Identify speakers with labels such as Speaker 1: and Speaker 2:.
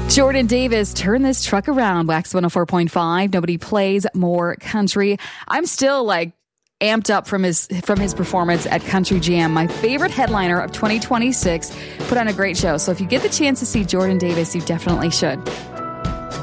Speaker 1: Jordan Davis, turn this truck around. Wax 104.5. Nobody plays more country. I'm still amped up from his performance at Country Jam. My favorite headliner of 2026 put on a great show. So if you get the chance to see Jordan Davis, you definitely should.